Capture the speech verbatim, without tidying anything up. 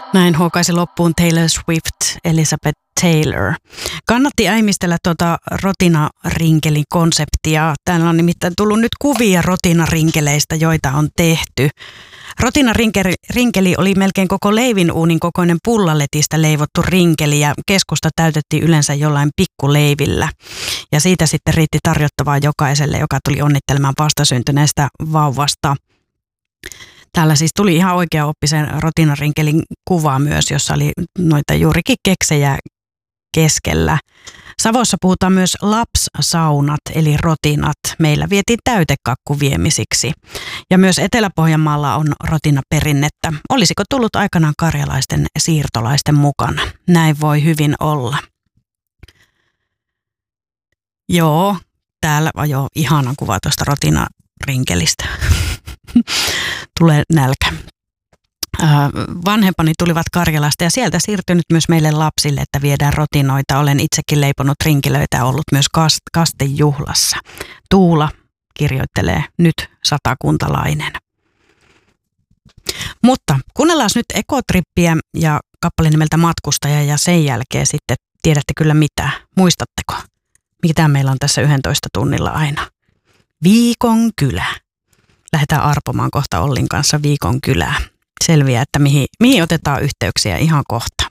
Näin huokaisi loppuun Taylor Swift, Elizabeth Taylor. Kannatti äimistellä tuota rotinarinkelin konseptia. Täällä on nimittäin tullut nyt kuvia rotinarinkeleistä, joita on tehty. Rotinarinkeli oli melkein koko leivinuunin kokoinen pullaletistä leivottu rinkeli ja keskusta täytettiin yleensä jollain pikkuleivillä. Ja siitä sitten riitti tarjottavaa jokaiselle, joka tuli onnittelemaan vastasyntyneestä vauvasta. Täällä siis tuli ihan oikeaoppisen rotinarinkelin kuva myös, jossa oli noita juurikin keksejä keskellä. Savossa puhutaan myös lapssaunat eli rotinat. Meillä vietiin täytekakku viemisiksi. Ja myös Etelä-Pohjanmaalla on rotinaperinnettä. Olisiko tullut aikanaan karjalaisten siirtolaisten mukana? Näin voi hyvin olla. Joo, täällä on jo ihana kuva tuosta rotinarinkelistä. Tulee nälkä. Vanhempani tulivat Karjalasta ja sieltä siirtynyt myös meille lapsille, että viedään rotinoita. Olen itsekin leiponut rinkilöitä ja ollut myös kastejuhlassa. Tuula kirjoittelee nyt satakuntalainen. Mutta kuunnellaan nyt Ekotrippiä ja kappale nimeltä Matkustaja ja sen jälkeen sitten tiedätte kyllä mitä. Muistatteko? Mitä meillä on tässä yhdentoista tunnilla aina? Viikon kylä. Lähdetään arpomaan kohta Ollin kanssa Viikon kylää. Selviää, että mihin, mihin otetaan yhteyksiä ihan kohta.